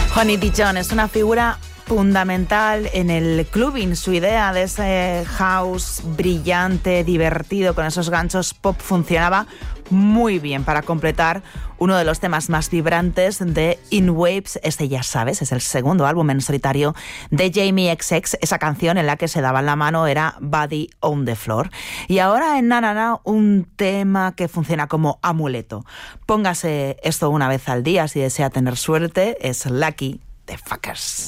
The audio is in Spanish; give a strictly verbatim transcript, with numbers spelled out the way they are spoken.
Honey Dijon es una figura fundamental en el clubbing. Su idea de ese house brillante, divertido, con esos ganchos pop funcionaba muy bien para completar uno de los temas más vibrantes de In Waves. Este, ya sabes, es el segundo álbum en solitario de Jamie equis equis. Esa canción en la que se daban la mano era Body on the Floor. Y ahora en Na Na Na, un tema que funciona como amuleto. Póngase esto una vez al día si desea tener suerte. Es Lucky the Fuckers.